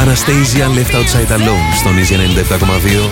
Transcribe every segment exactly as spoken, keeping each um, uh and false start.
Anastasia Left Outside Alone στον Easy ενενήντα επτά κόμμα δύο.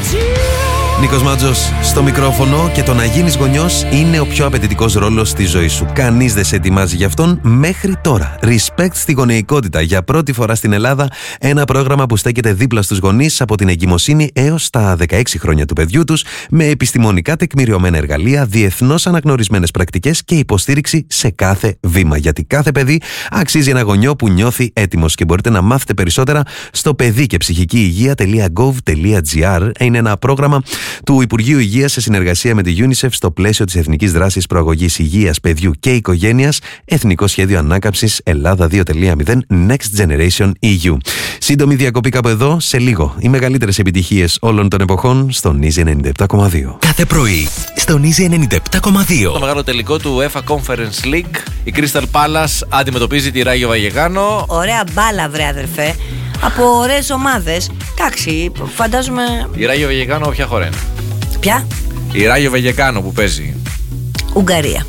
Νίκος Μάτζος στο μικρόφωνο. Και το να γίνεις γονιός είναι ο πιο απαιτητικός ρόλος στη ζωή σου. Κανείς δεν σε ετοιμάζει γι' αυτόν μέχρι τώρα. Respect στη γονεϊκότητα. Για πρώτη φορά στην Ελλάδα, ένα πρόγραμμα που στέκεται δίπλα στους γονείς από την εγκυμοσύνη έως τα δεκαέξι χρόνια του παιδιού τους, με επιστημονικά τεκμηριωμένα εργαλεία, διεθνώς αναγνωρισμένες πρακτικές και υποστήριξη σε κάθε βήμα. Γιατί κάθε παιδί αξίζει ένα γονιό που νιώθει έτοιμος. Και μπορείτε να μάθετε περισσότερα στο παιδί και ψυχική υγεία τελεία γκοβ τελεία τζι άρ. Είναι ένα πρόγραμμα του Υπουργείου Υγείας σε συνεργασία με τη UNICEF στο πλαίσιο της Εθνικής Δράσης Προαγωγής Υγείας Παιδιού και Οικογένειας, Εθνικό Σχέδιο Ανάκαμψης Ελλάδα δύο κόμμα μηδέν Next Generation ι γιου. Σύντομη διακοπή κάπου εδώ, σε λίγο. Οι μεγαλύτερες επιτυχίες όλων των εποχών στον Easy ενενήντα επτά κόμμα δύο. Κάθε πρωί στον Easy ενενήντα επτά κόμμα δύο. Το μεγάλο τελικό του UEFA Conference League. Η Crystal Palace αντιμετωπίζει τη Rayo Vallecano. Ωραία μπάλα, βρε αδερφέ. Από ωραίες ομάδες. Εντάξει, φαντάζομαι. Η Rayo Vallecano ποια χώρα είναι? Ποια? Η Rayo Vallecano που παίζει Ουγγαρία.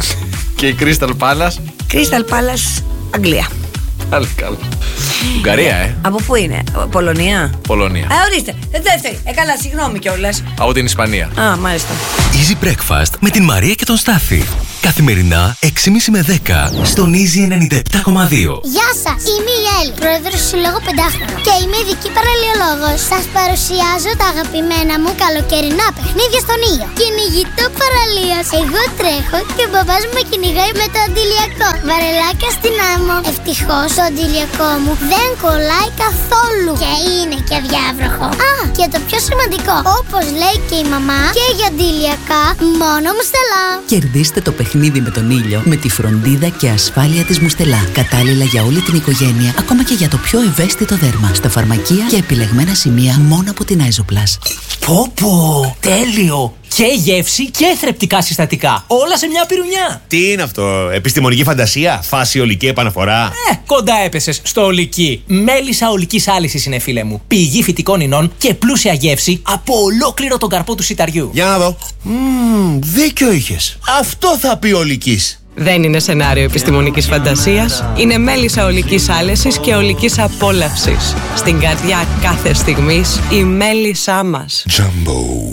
Και η Crystal Palace Crystal Palace, Αγγλία. Πάλι καλά. Ουγγαρία, ε. Από πού είναι? Πολωνία. Πολωνία. Α, ορίστε. Δεύτερη. Ε, καλά, συγγνώμη κιόλας. Από την Ισπανία. Α, μάλιστα. Easy Breakfast με την Μαρία και τον Στάθη. Καθημερινά έξι και μισή με δέκα στον Easy ενενήντα επτά κόμμα δύο. Γεια σας, είμαι η Έλλη, πρόεδρος του Συλλόγου Πεντάχρονο και είμαι ειδική παραλιολόγος. Σας παρουσιάζω τα αγαπημένα μου καλοκαιρινά παιχνίδια στον ήλιο. Κυνηγητό παραλίας. Εγώ τρέχω και ο μπαμπάς μου με κυνηγάει με το αντιλιακό. Βαρελάκια στην άμμο. Ευτυχώς το αντιλιακό μου δεν κολλάει καθόλου και είναι και αδιάβροχο. Α, και το πιο σημαντικό, όπως λέει και η μαμά, και για αντιλιακά μόνο Μουστελά. Κερδίστε το παιχνίδι με τον ήλιο με τη φροντίδα και ασφάλεια της Μουστελά. Κατάλληλα για όλη την οικογένεια, ακόμα και για το πιο ευαίσθητο δέρμα. Στα φαρμακεία και επιλεγμένα σημεία μόνο από την Άιζοπλας. Πω πω, τέλειο! Και γεύση και θρεπτικά συστατικά. Όλα σε μια πυρουνιά. Τι είναι αυτό, επιστημονική φαντασία, φάση ολική επαναφορά? Ε, κοντά έπεσες στο ολική. Μέλισσα ολικής άλυσης είναι, φίλε μου. Πηγή φυτικών ινών και πλούσια γεύση από ολόκληρο τον καρπό του σιταριού. Για να δω. Μμμ, δίκιο είχες. Αυτό θα πει ολικής. Δεν είναι σενάριο επιστημονικής φαντασίας. Είναι μέλισσα ολικής άλεσης και ολικής απόλαυσης. Στην καρδιά κάθε στιγμής η μέλισσά μας. Jumbo.